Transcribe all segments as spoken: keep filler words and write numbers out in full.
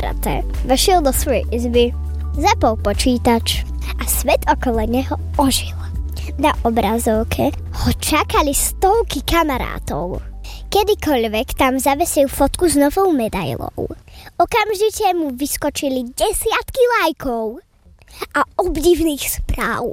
karate, vošiel do svojej izby, zapol počítač a svet okolo neho ožil. Na obrazovke ho čakali stovky kamarátov. Kedykoľvek tam zavesil fotku s novou medailou, okamžite mu vyskočili desiatky lajkov a obdivných správ.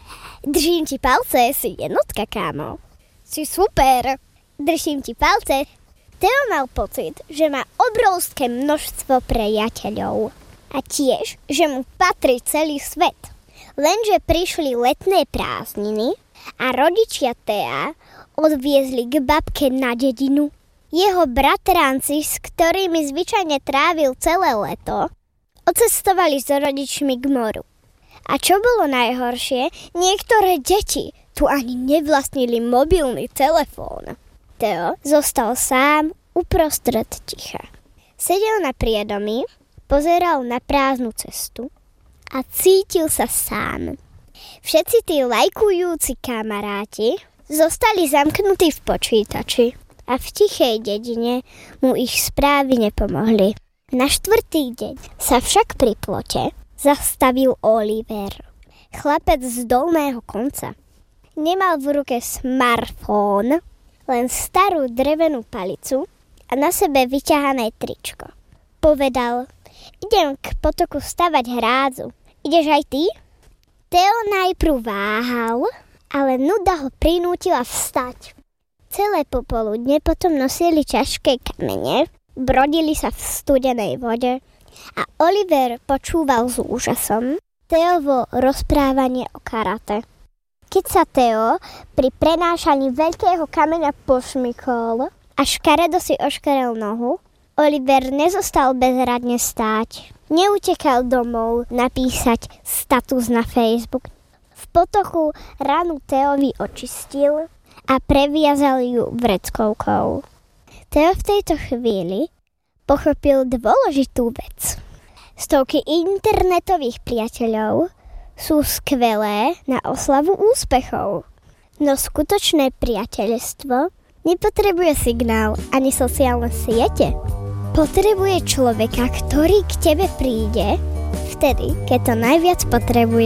Držím ti palce, si jednotka, kámo. Si super. Držím ti palce. Teo mal pocit, že má obrovské množstvo priateľov a tiež, že mu patrí celý svet. Lenže prišli letné prázdniny a rodičia Tea odviezli k babke na dedinu. Jeho bratranci, s ktorými zvyčajne trávil celé leto, odcestovali s rodičmi k moru. A čo bolo najhoršie, niektoré deti tu ani nevlastnili mobilný telefón. Teo zostal sám uprostred ticha. Sedel na priedomí, pozeral na prázdnu cestu a cítil sa sám. Všetci tí lajkujúci kamaráti zostali zamknutí v počítači a v tichej dedine mu ich správy nepomohli. Na štvrtý deň sa však pri plote zastavil Oliver, chlapec z dolného konca. Nemal v ruke smartfón, len starú drevenú palicu a na sebe vyťahané tričko. Povedal: idem k potoku stavať hrádzu. Ideš aj ty? Teo najprv váhal, ale nuda ho prinútila vstať. Celé popoludne potom nosili ťažké kamene, brodili sa v studenej vode a Oliver počúval s úžasom Teovo rozprávanie o karate. Keď sa Teo pri prenášaní veľkého kameňa pošmykol a škaredo si oškarel nohu, Oliver nezostal bezradne stáť. Neutekal domov napísať status na Facebook. V potoku ranu Teovi očistil a previazal ju vreckovkou. Teo v tejto chvíli pochopil dôležitú vec. Stovky internetových priateľov sú skvelé na oslavu úspechov. No skutočné priateľstvo nepotrebuje signál ani sociálne siete. Potrebuje človeka, ktorý k tebe príde vtedy, keď to najviac potrebuje.